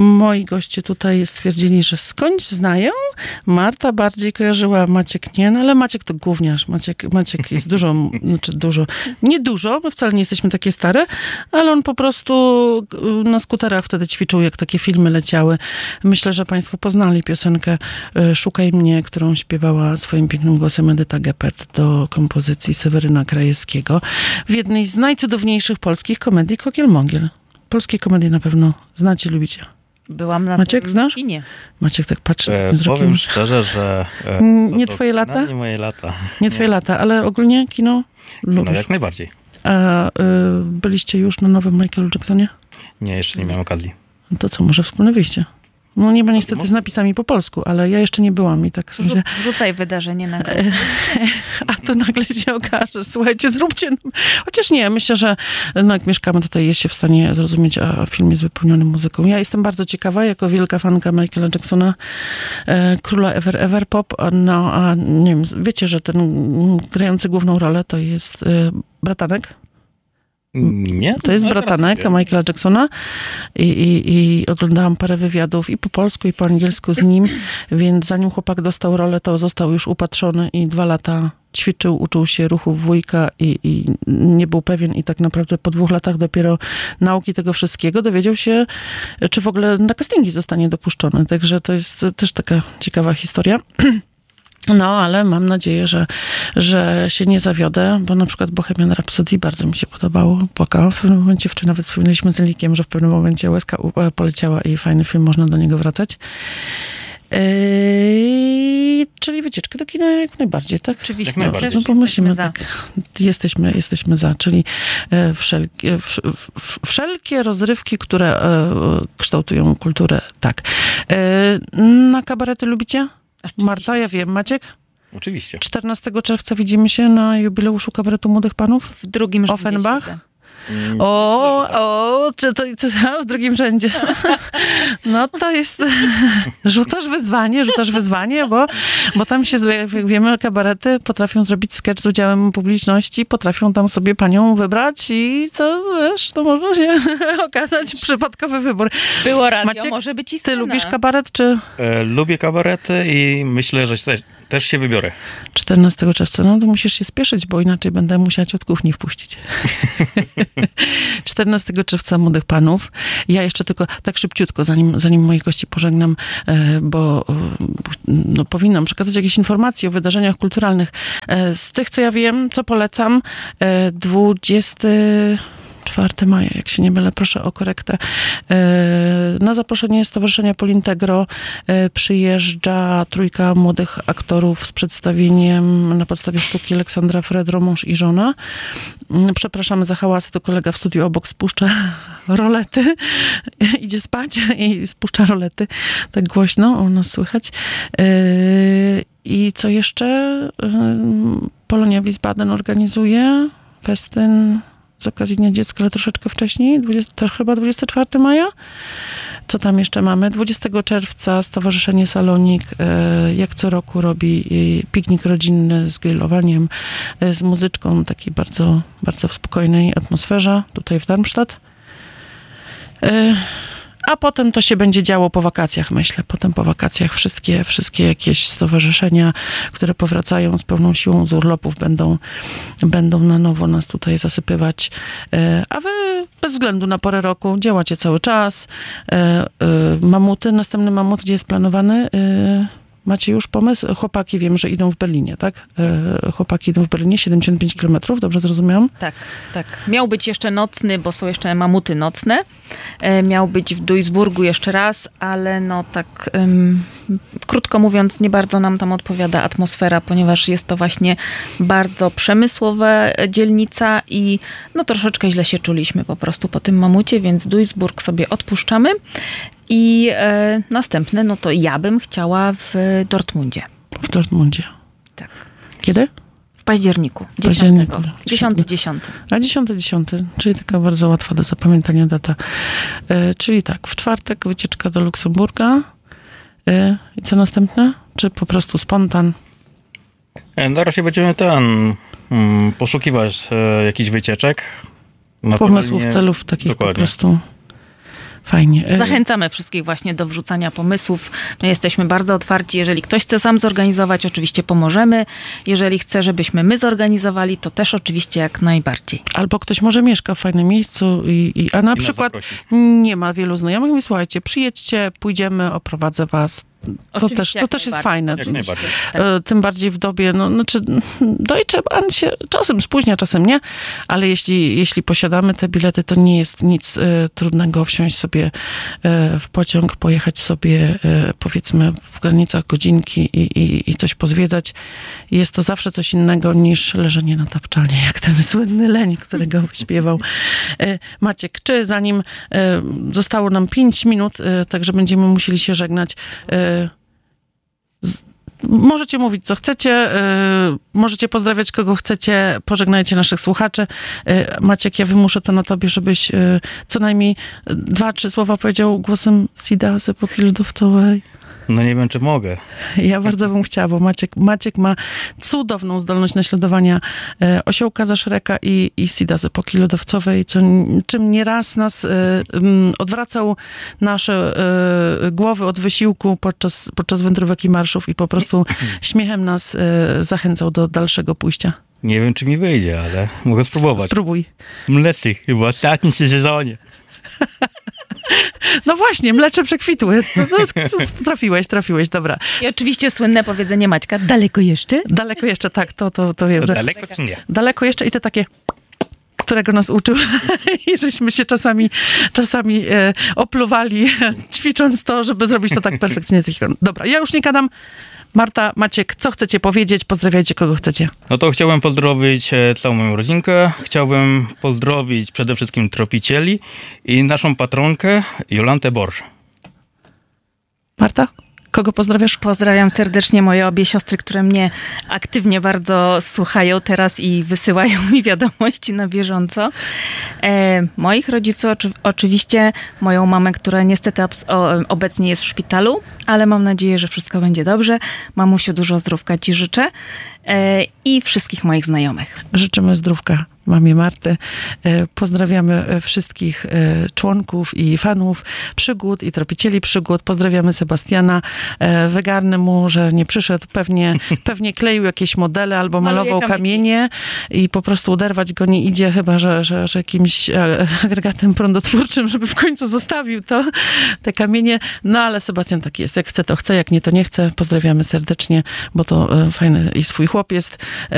moi goście tutaj stwierdzili, że skądś znają. Marta bardziej kojarzyła, Maciek nie, no ale Maciek to gówniarz. Maciek jest nie dużo, my wcale nie jesteśmy takie stare, ale on po prostu na skuterach wtedy ćwiczył, jak takie filmy leciały. Myślę, że państwo poznali piosenkę Szukaj mnie, którą śpiewała swoim pięknym głosem Edyta Geppert do kompozycji Seweryna Krajewskiego w jednej z najcudowniejszych polskich komedii Kokiel-Mogiel. Polskie komedie na pewno znacie, lubicie. Byłam na Maciek, znasz? I nie. Maciek tak patrzy takim wzrokiem. Powiem szczerze, że... nie twoje lata? Nie moje lata. Nie twoje lata, ale ogólnie kino lubisz. No jak najbardziej. A byliście już na nowym Michaelu Jacksonie? Nie, jeszcze nie miałem okazji. To co, może wspólne wyjście? No nie ma niestety z napisami po polsku, ale ja jeszcze nie byłam i tak sobie... Wrzucaj wydarzenie na A to nagle się okaże. Słuchajcie, zróbcie... Chociaż nie, myślę, że no jak mieszkamy tutaj, jest się w stanie zrozumieć, a film jest wypełniony muzyką. Ja jestem bardzo ciekawa, jako wielka fanka Michaela Jacksona, króla Ever Pop, no a nie wiem, wiecie, że ten grający główną rolę to jest bratanek? Nie? To jest bratanek Michaela Jacksona i oglądałam parę wywiadów i po polsku, i po angielsku z nim, więc zanim chłopak dostał rolę, to został już upatrzony i 2 lata ćwiczył, uczył się ruchów wujka i nie był pewien i tak naprawdę po 2 latach dopiero nauki tego wszystkiego dowiedział się, czy w ogóle na castingi zostanie dopuszczony. Także to jest też taka ciekawa historia. No, ale mam nadzieję, że się nie zawiodę, bo na przykład Bohemian Rhapsody bardzo mi się podobało. Płakałam w pewnym momencie, wczoraj nawet wspominaliśmy z Elikiem, że w pewnym momencie łezka poleciała i fajny film, można do niego wracać. Czyli wycieczkę do kina jak najbardziej, tak? Oczywiście. No bo musimy, tak. Jesteśmy za, czyli wszelkie rozrywki, które kształtują kulturę, tak. Na kabarety lubicie? Oczywiście. Marta, ja wiem. Maciek? Oczywiście. 14 czerwca widzimy się na jubileuszu Kabaretu Młodych Panów? W drugim rzędzie. Offenbach? Czy to w drugim rzędzie? No to jest... Rzucasz wyzwanie, bo tam się, jak wiemy, kabarety potrafią zrobić sketch z udziałem publiczności, potrafią tam sobie panią wybrać i co, wiesz, to może się okazać przypadkowy wybór. Było radio, Maciek, może być i ty scena. lubisz kabaret, czy... Lubię kabarety i myślę, że też się wybiorę. 14 czerwca, no to musisz się spieszyć, bo inaczej będę musiała cię od kuchni wpuścić. 14 czerwca Młodych Panów. Ja jeszcze tylko tak szybciutko, zanim moich gości pożegnam, bo no, powinnam przekazać jakieś informacje o wydarzeniach kulturalnych. Z tych, co ja wiem, co polecam, 24 maja, jak się nie mylę, proszę o korektę. Na zaproszenie Stowarzyszenia Polintegro przyjeżdża 3 młodych aktorów z przedstawieniem na podstawie sztuki Aleksandra Fredro, Mąż i żona. Przepraszamy za hałasy, to kolega w studiu obok spuszcza rolety, idzie spać i spuszcza rolety. Tak głośno u nas słychać. I co jeszcze? Polonia Wiesbaden organizuje festyn z okazji Dnia Dziecka, ale troszeczkę wcześniej, też chyba 24 maja. Co tam jeszcze mamy? 20 czerwca Stowarzyszenie Salonik jak co roku robi piknik rodzinny z grillowaniem, z muzyczką, takiej bardzo, bardzo w spokojnej atmosferze, tutaj w Darmstadt. A potem to się będzie działo po wakacjach, myślę. Potem po wakacjach wszystkie jakieś stowarzyszenia, które powracają z pełną siłą z urlopów, będą na nowo nas tutaj zasypywać. A wy bez względu na porę roku działacie cały czas. Mamuty, następny mamut, gdzie jest planowany? Macie już pomysł? Chłopaki wiem, że idą w Berlinie, tak? Chłopaki idą w Berlinie, 75 km, dobrze zrozumiałam? Tak. Miał być jeszcze nocny, bo są jeszcze mamuty nocne. Miał być w Duisburgu jeszcze raz, ale no tak krótko mówiąc, nie bardzo nam tam odpowiada atmosfera, ponieważ jest to właśnie bardzo przemysłowa dzielnica i no troszeczkę źle się czuliśmy po prostu po tym mamucie, więc Duisburg sobie odpuszczamy. I następne, no to ja bym chciała w Dortmundzie. W Dortmundzie. Tak. Kiedy? W październiku. 10. A 10, czyli taka bardzo łatwa do zapamiętania data. Czyli tak, w czwartek wycieczka do Luksemburga. I co następne? Czy po prostu spontan? Na razie będziemy poszukiwać jakichś wycieczek. Pomysłów, celów takich dokładnie. Po prostu Fajnie. Zachęcamy wszystkich właśnie do wrzucania pomysłów. My jesteśmy bardzo otwarci. Jeżeli ktoś chce sam zorganizować, oczywiście pomożemy. Jeżeli chce, żebyśmy my zorganizowali, to też oczywiście jak najbardziej. Albo ktoś może mieszka w fajnym miejscu, a na I przykład nas zaprosi. nie ma wielu znajomych. Mówi, słuchajcie, przyjedźcie, pójdziemy, oprowadzę was. To Oczywiście, też, to też jest fajne. Jak najbardziej. Tym bardziej w dobie, Deutsche Bahn się czasem spóźnia, czasem nie, ale jeśli posiadamy te bilety, to nie jest nic trudnego wsiąść sobie w pociąg, pojechać sobie powiedzmy w granicach godzinki i coś pozwiedzać. Jest to zawsze coś innego niż leżenie na tapczanie, jak ten słynny leń, którego śpiewał Maciek. Czy zanim zostało nam 5 minut, także będziemy musieli się żegnać, możecie mówić, co chcecie, możecie pozdrawiać, kogo chcecie, pożegnajcie naszych słuchaczy. Maciek, ja wymuszę to na tobie, żebyś co najmniej 2-3 słowa powiedział głosem Sida z epoki lodowcowej. No nie wiem, czy mogę. Ja bardzo bym chciała, bo Maciek ma cudowną zdolność naśladowania osiołka ze Szreka i Sida z epoki lodowcowej, czym nieraz nas odwracał nasze głowy od wysiłku podczas wędrówek i marszów i po prostu śmiechem nas zachęcał do dalszego pójścia. Nie wiem, czy mi wyjdzie, ale mogę spróbować. Spróbuj. Mlecy chyba w ostatnim sezonie. No właśnie, mlecze przekwitły. Trafiłeś, dobra. I oczywiście słynne powiedzenie Maćka, daleko jeszcze? Daleko jeszcze, tak, to wiem, że... Daleko czy nie? Daleko jeszcze i te takie, którego nas uczył i żeśmy się czasami opluwali, ćwicząc to, żeby zrobić to tak perfekcyjnie. Dobra, ja już nie gadam. Marta, Maciek, co chcecie powiedzieć? Pozdrawiajcie, kogo chcecie. No to chciałbym pozdrowić całą moją rodzinkę. Chciałbym pozdrowić przede wszystkim tropicieli i naszą patronkę Jolantę Borsz. Marta, kogo pozdrawiasz? Pozdrawiam serdecznie moje obie siostry, które mnie aktywnie bardzo słuchają teraz i wysyłają mi wiadomości na bieżąco. Moich rodziców, oczywiście moją mamę, która niestety obecnie jest w szpitalu, ale mam nadzieję, że wszystko będzie dobrze. Mamusiu, dużo zdrówka ci życzę i wszystkich moich znajomych. Życzymy zdrówka mamie Marty. Pozdrawiamy wszystkich członków i fanów przygód i tropicieli przygód. Pozdrawiamy Sebastiana. Wygarny mu, że nie przyszedł. Pewnie kleił jakieś modele albo malował kamienie i po prostu oderwać go nie idzie, chyba że jakimś agregatem prądotwórczym, żeby w końcu zostawił te kamienie. No ale Sebastian taki jest. Jak chce, to chce. Jak nie, to nie chce. Pozdrawiamy serdecznie, bo to fajny i swój chłop jest.